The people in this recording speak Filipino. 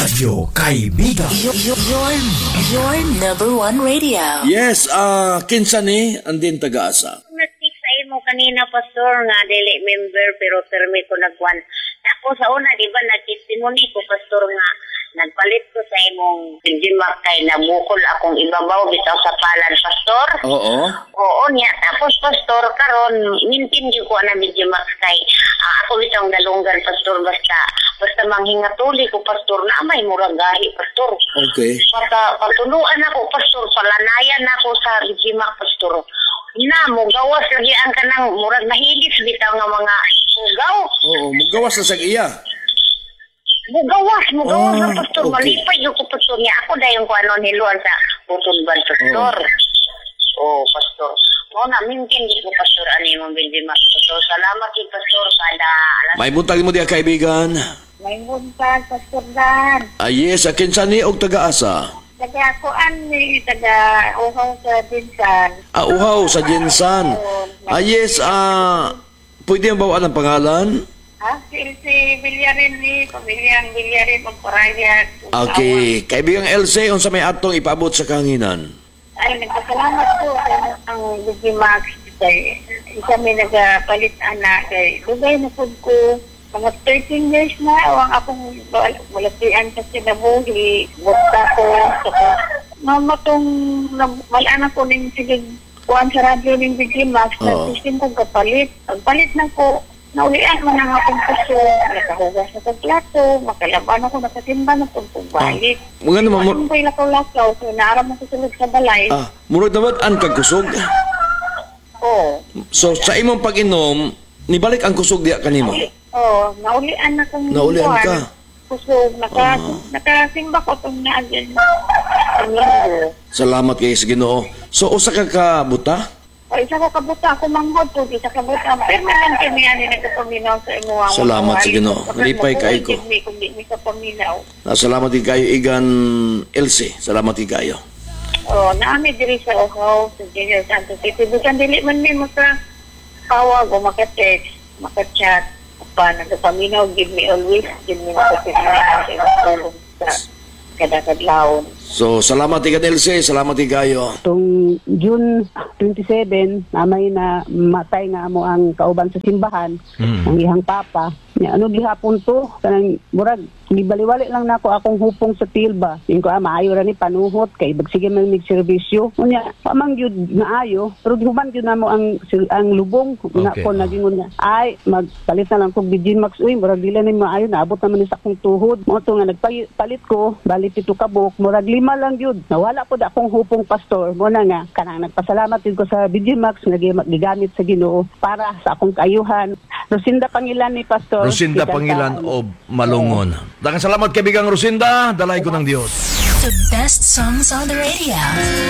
Radyo Kaibigan. Your number one radio. Yes, kinsa ni andin taga-asa. Nag-text sa imo kanina, Pastor, nga dili member pero permit ko nagkuan. Ako sa una, di ba, nag-testimony ko, Pastor, nga nagpalit ko sa imong Digimac kay nabukol akong ibabaw bitaw sa palad, Pastor. Oo. Oo niya. Tapos, Pastor, karon mintin ko na Digimac kay ako bitang dalunggan, Pastor, basta manghingatuli ko, Pastor, na may muragahi, Pastor. Okay. Patuluan ako, Pastor, palanayan ako sa Digimac, Pastor. Mo gawas lagi ang kanang murag nahilis bitaw nga mga mugaw. Oo, mugawas na sa iya. Mugawas na, Pastor. Okay. Malipay yung ko, Pastor, niya. Ako dahil ko niluan sa Butulban, Pastor. Pastor. Na, mintin di ko, Pastor, mong Digimac, Pastor. Salamat kay Pastor, kada alas. May buntag mo diya kaibigan. May buntag, Pastor Dan. Yes, kinsa ni og taga-asa. Taga-kuan ni taga-uhaw sa Dinsan. Uhaw sa Jensan. Yes, pwede ang bawaan ang pangalan? Si Villarin ni, pamilyang Villarin, Pamparaya. Okay, kaibigang LC, unsa may atong ipaabot sa kanginan? Ay, nagpasalamat po sa ang Digimax. Isa may nagapalit anak. Lugay na po ko. Mga 13 years na, ang akong malatian kasi nabuhi, bukta ko. Mamatong, malaan ako ng sige, kuhan sa radyo ng Digimax, nagsisin ko kapalit. Pagpalit na ko, naulian mo na nga akong puso, nakahugas na sa plato, makalaban ako, nakasimba na po balik. Mga naman mo... Ano ko'y lakaw-lakaw, so naaram ako sulog sa balay. Murag naman ang kagkusog. Oo. So, sa imong pag-inom, nibalik ang kusog diya kanimo? Oo, naulian na kong Naulian ka? Kusog, nakasimba ko itong naagyan. Salamat kay sa Ginoo. So, usa ka kabuta? O, isa ko kabuta, ako manghod po, isa kabuta. Pero naman kami yan, nagkapaminaw sa imo. Salamat sa Ginoo. Malipay kay ko. Kung di kapaminaw. Salamat din kayo, Igan LC. Salamat din kayo. O, naami diri sa Uhaw, sa Junior Santos City. Bukan dili man may maka tawag o maka-text, maka-chat. Pa, nagkapaminaw, give me always, give me maka-text sa kadakadlaon. So, salamat Igan LC. Salamat din kayo. Itong June 27, namay na matay nga mo ang kauban sa simbahan, ang ihang papa. Ano gihapon to? Kanang murag, gibaliwali lang nako akong hupong sa tilba. Yung ko, maayo ra ni panuhot, kay bagsige man mig-servisyo. Unya, pamang yun maayo, pero human yun na mo ang lubong. Okay. Ko nagingon niya, ay, magpalit na lang kong Digimax. Uy, murag dila na maayo, naabot naman ni sa akong tuhod. Mo to nga, nagpalit ko, bali 7 kabuk, murag 5 lang yun. Nawala po da akong hupong, Pastor. Muna nga, kanang nagpasalamat din ko sa Digimax, nagigamit sa Ginoo para sa akong kaayuhan. Rosinda Pangilan ni Pastor. Rosinda Pangilan o Malungon. Daghang salamat kaibigang Rosinda, dalay ko ng Diyos. The best songs on the radio.